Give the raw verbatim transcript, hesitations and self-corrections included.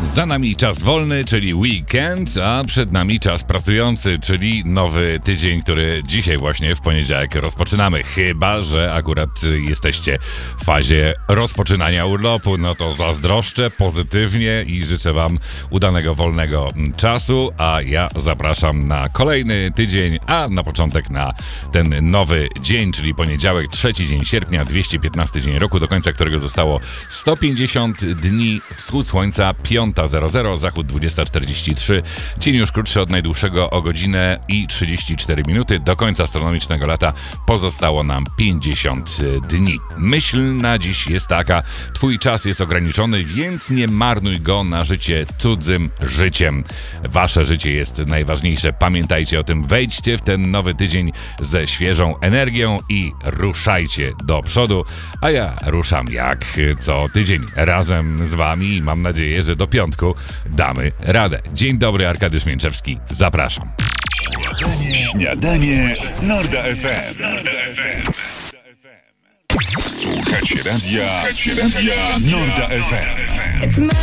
Za nami czas wolny, czyli weekend, a przed nami czas pracujący, czyli nowy tydzień, który dzisiaj właśnie w poniedziałek rozpoczynamy. Chyba że akurat jesteście w fazie rozpoczynania urlopu, no to zazdroszczę pozytywnie i życzę wam udanego wolnego czasu, a ja zapraszam na kolejny tydzień, a na początek na ten nowy dzień, czyli poniedziałek, trzeci dzień sierpnia, dwieście piętnasty dzień roku, do końca którego zostało sto pięćdziesiąt dni, wschód słońca piąta zero zero, zachód dwudziesta czterdzieści trzy, dzień już krótszy od najdłuższego o godzinę i trzydzieści cztery minuty, do końca astronomicznego lata pozostało nam pięćdziesiąt dni. Myśl na dziś jest taka: twój czas jest ograniczony, więc nie marnuj go na życie cudzym życiem. Wasze życie jest najważniejsze, pamiętajcie o tym, wejdźcie w ten nowy tydzień ze świeżą energią i ruszajcie do przodu, a ja ruszam jak co tydzień razem z wami i mam nadzieję, że do piątku damy radę. Dzień dobry, Arkadiusz Mięczewski, zapraszam. Śniadanie z Norda F M. Słuchacie radia, Słuchacie radia Norda F M.